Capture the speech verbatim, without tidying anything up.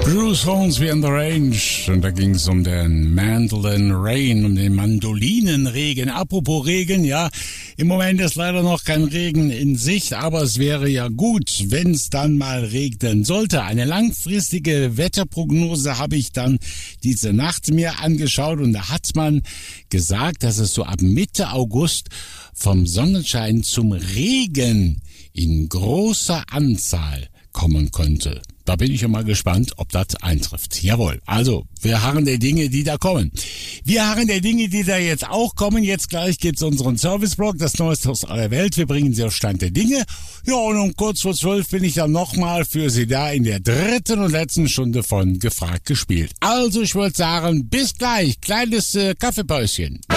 Bruce Hornsby and the Range. Und da ging es um den Mandolin Rain, um den Mandolinenregen. Apropos Regen, ja, im Moment ist leider noch kein Regen in Sicht, aber es wäre ja gut, wenn es dann mal regnen sollte. Eine langfristige Wetterprognose habe ich dann diese Nacht mir angeschaut und da hat man gesagt, dass es so ab Mitte August vom Sonnenschein zum Regen in großer Anzahl kommen könnte. Da bin ich ja mal gespannt, ob das eintrifft. Jawohl. Also, wir harren der Dinge, die da kommen. Wir harren der Dinge, die da jetzt auch kommen. Jetzt gleich geht's unseren Serviceblog, das Neueste aus aller Welt. Wir bringen Sie auf Stand der Dinge. Ja, und um kurz vor zwölf bin ich dann nochmal für Sie da in der dritten und letzten Stunde von Gefragt gespielt. Also, ich würde sagen, bis gleich. Kleines äh, Kaffeepäuschen.